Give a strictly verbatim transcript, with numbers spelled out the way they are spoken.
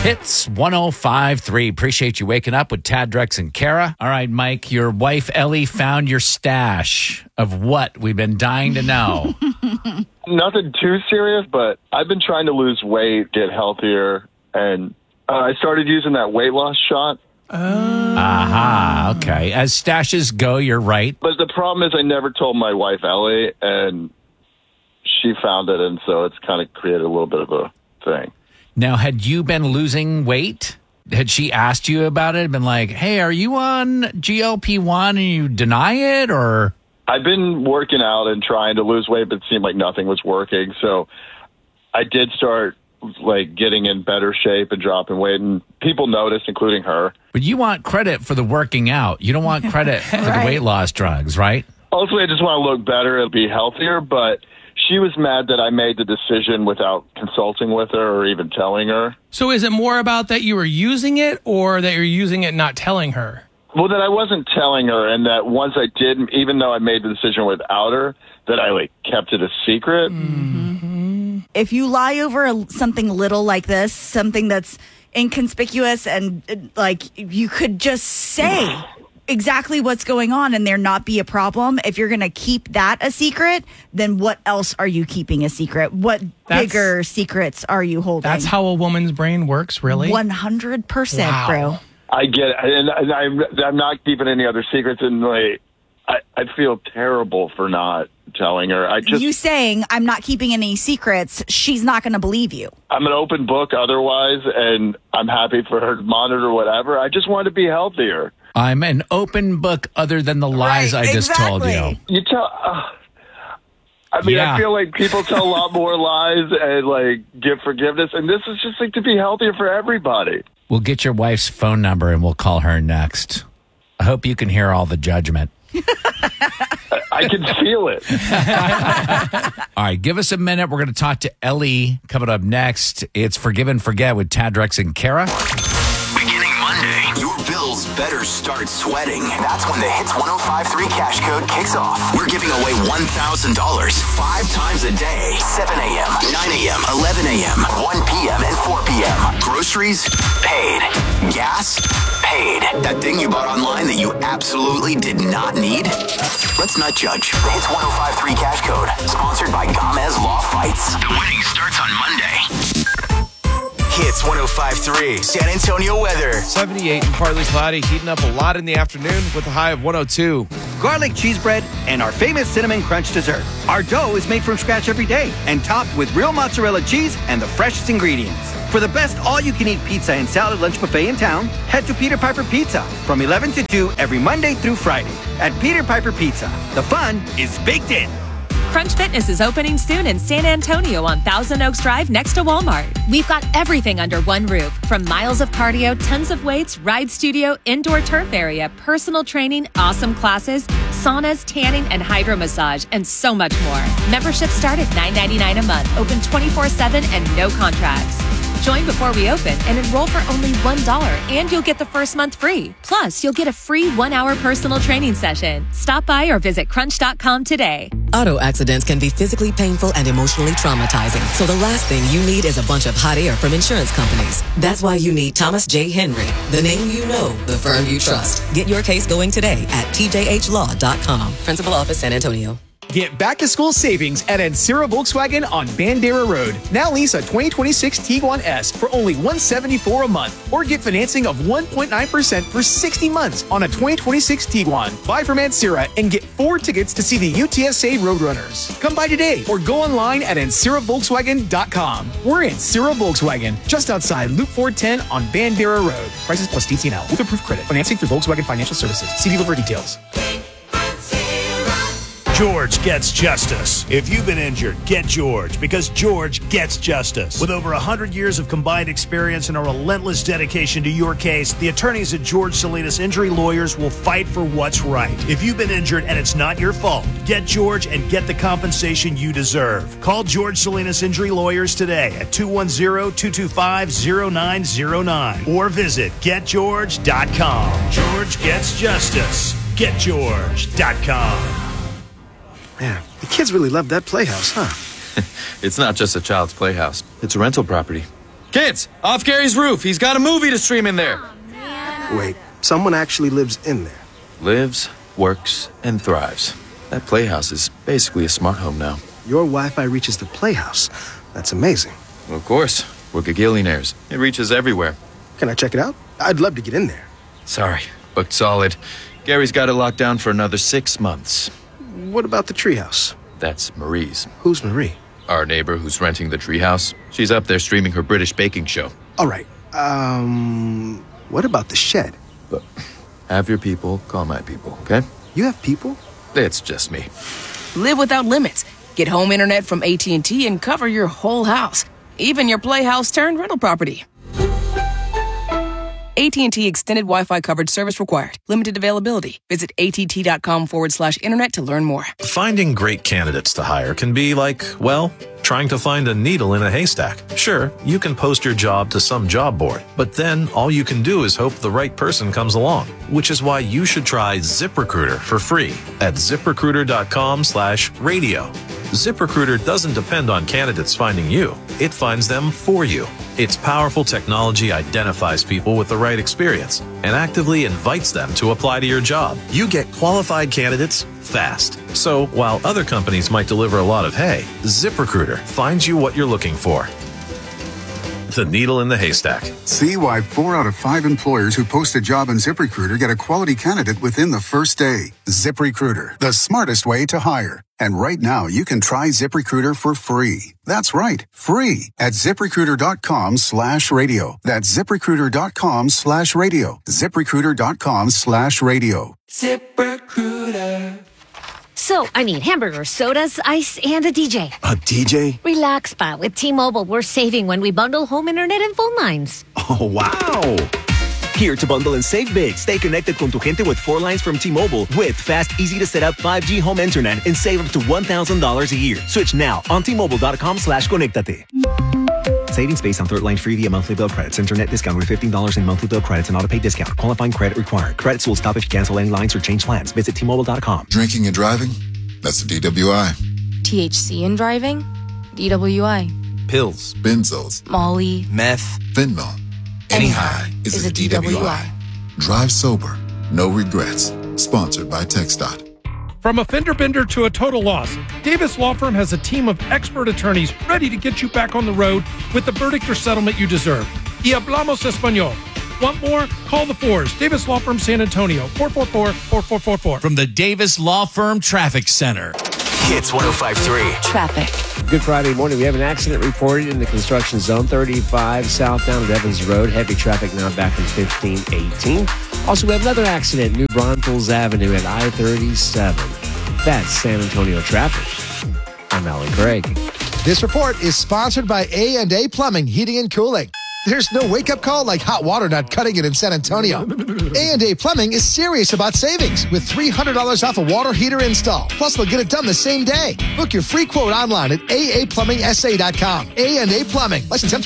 Hits one oh five point three. Appreciate you waking up with Tad, Drex, and Kara. All right, Mike, your wife Ellie found your stash of what we've been dying to know. Nothing too serious, but I've been trying to lose weight, get healthier, and uh, I started using that weight loss shot. Aha, uh-huh, okay. As stashes go, you're right. But the problem is I never told my wife Ellie, and she found it, and so it's kind of created a little bit of a thing. Now, had you been losing weight? Had she asked you about it? Been like, hey, are you on G L P one and you deny it, or? I've been working out and trying to lose weight, but it seemed like nothing was working. So I did start like getting in better shape and dropping weight, and people noticed, including her. But you want credit for the working out. You don't want credit for Right. the weight loss drugs, right? Ultimately, I just want to look better and be healthier, but she was mad that I made the decision without consulting with her or even telling her. So is it more about that you were using it or that you're using it not telling her? Well, that I wasn't telling her, and that once I did, even though I made the decision without her, that I like kept it a secret. Mm-hmm. If you lie over a, something little like this, something that's inconspicuous, and uh, like you could just say exactly what's going on and there not be a problem. If you're going to keep that a secret, then what else are you keeping a secret? What That's- bigger secrets are you holding? That's how a woman's brain works, really? one hundred percent, Wow. bro. I get it, and, and I'm, I'm not keeping any other secrets, and like I, I feel terrible for not telling her. I just You saying, I'm not keeping any secrets, she's not going to believe you. I'm an open book otherwise, and I'm happy for her to monitor whatever. I just want to be healthier. I'm an open book other than the lies Right, I just exactly. told you. You tell. Uh, I mean, Yeah. I feel like people tell a lot more lies and like give forgiveness, and this is just like to be healthier for everybody. We'll get your wife's phone number and we'll call her next. I hope you can hear all the judgment. I, I can feel it. All right, give us a minute. We're going to talk to Ellie coming up next. It's Forgive and Forget with Tad, Drex, and Kara. Beginning Monday, your bills better start sweating. That's when the Hits one oh five point three cash code kicks off. We're giving away one thousand dollars five times a day. seven a.m., nine a.m., eleven a.m., one p.m., and four p.m. Groceries, paid. Gas, paid. That thing you bought online that you absolutely did not need? Let's not judge. The Hits one oh five point three cash code, sponsored by Gomez Law Fights. The winning starts on Monday. Hits one oh five point three, San Antonio weather. seventy-eight and partly cloudy, heating up a lot in the afternoon with a high of one oh two. Garlic cheese bread, and our famous cinnamon crunch dessert. Our dough is made from scratch every day and topped with real mozzarella cheese and the freshest ingredients. For the best all-you-can-eat pizza and salad lunch buffet in town, head to Peter Piper Pizza from eleven to two every Monday through Friday. At Peter Piper Pizza, the fun is baked in. Crunch Fitness is opening soon in San Antonio on Thousand Oaks Drive next to Walmart. We've got everything under one roof, from miles of cardio, tons of weights, ride studio, indoor turf area, personal training, awesome classes, saunas, tanning, and hydro massage, and so much more. Membership start at nine ninety-nine a month, open twenty-four seven and no contracts. Join before we open and enroll for only one dollar, and you'll get the first month free. Plus, you'll get a free one-hour personal training session. Stop by or visit crunch dot com today. Auto accidents can be physically painful and emotionally traumatizing. So the last thing you need is a bunch of hot air from insurance companies. That's why you need Thomas J. Henry, the name you know, the firm you trust. Get your case going today at T J H law dot com. Principal Office, San Antonio. Get back-to-school savings at Ancira Volkswagen on Bandera Road. Now lease a twenty twenty-six Tiguan S for only one hundred seventy-four dollars a month, or get financing of one point nine percent for sixty months on a twenty twenty-six Tiguan. Buy from Ancira and get four tickets to see the U T S A Roadrunners. Come by today or go online at Ancira Volkswagen dot com. We're Ancira Volkswagen, just outside Loop four ten on Bandera Road. Prices plus D T and L with approved credit. Financing through Volkswagen Financial Services. See dealer for details. George gets justice. If you've been injured, get George, because George gets justice. With over one hundred years of combined experience and a relentless dedication to your case, the attorneys at George Salinas Injury Lawyers will fight for what's right. If you've been injured and it's not your fault, get George and get the compensation you deserve. Call George Salinas Injury Lawyers today at two one zero, two two five, zero nine zero nine or visit get george dot com. George gets justice. get george dot com. Man, the kids really love that playhouse, huh? It's not just a child's playhouse. It's a rental property. Kids, off Gary's roof. He's got a movie to stream in there. Wait, someone actually lives in there. Lives, works, and thrives. That playhouse is basically a smart home now. Your Wi-Fi reaches the playhouse. That's amazing. Of course, we're gagillionaires. It reaches everywhere. Can I check it out? I'd love to get in there. Sorry, booked solid. Gary's got it locked down for another six months. What about the treehouse? That's Marie's. Who's Marie? Our neighbor who's renting the treehouse. She's up there streaming her British baking show. All right. Um, what about the shed? But have your people call my people, okay? You have people? It's just me. Live without limits. Get home internet from A T and T and cover your whole house, even your playhouse turned rental property. A T and T Extended Wi-Fi coverage service required. Limited availability. Visit att.com forward slash internet to learn more. Finding great candidates to hire can be like, well, trying to find a needle in a haystack. Sure, you can post your job to some job board, but then all you can do is hope the right person comes along, which is why you should try ZipRecruiter for free at ziprecruiter.com slash radio. ZipRecruiter doesn't depend on candidates finding you. It finds them for you. Its powerful technology identifies people with the right experience and actively invites them to apply to your job. You get qualified candidates fast. So while other companies might deliver a lot of hay, ZipRecruiter finds you what you're looking for. The needle in the haystack. See why four out of five employers who post a job in ZipRecruiter get a quality candidate within the first day. ZipRecruiter, the smartest way to hire. And right now, you can try ZipRecruiter for free. That's right, free at ZipRecruiter.com slash radio. That's ZipRecruiter.com slash radio. ZipRecruiter.com slash radio. ZipRecruiter. So, I need hamburgers, sodas, ice, and a D J. A D J? Relax, Spot. With T-Mobile, we're saving when we bundle home internet and phone lines. Oh, wow. Here to bundle and save big. Stay connected con tu gente with four lines from T-Mobile with fast, easy-to-set-up five G home internet and save up to one thousand dollars a year. Switch now on T-Mobile.com slash conectate. Savings based on third line free via monthly bill credits. Internet discount with fifteen dollars in monthly bill credits and auto-pay discount. Qualifying credit required. Credits will stop if you cancel any lines or change plans. Visit T Mobile dot com. Drinking and driving? That's the D W I. T H C in driving? D W I. Pills, benzos, Molly, meth, fentanyl. Any high is, is a, a D W I. D W I. Drive sober. No regrets. Sponsored by TxDOT. From a fender bender to a total loss, Davis Law Firm has a team of expert attorneys ready to get you back on the road with the verdict or settlement you deserve. Y hablamos español. Want more? Call the fours. Davis Law Firm San Antonio, four four four, four four four four. From the Davis Law Firm Traffic Center. Hits one oh five point three. Traffic. Good Friday morning. We have an accident reported in the construction zone, thirty-five southbound at Evans Road. Heavy traffic now back in fifteen eighteen. Also, we have another accident, New Braunfels Avenue at I thirty-seven. That's San Antonio traffic. I'm Alan Craig. This report is sponsored by A and A Plumbing, Heating and Cooling. There's no wake-up call like hot water not cutting it in San Antonio. A and A Plumbing is serious about savings with three hundred dollars off a water heater install. Plus, they'll get it done the same day. Book your free quote online at A A plumbing S A dot com. A and A Plumbing. License M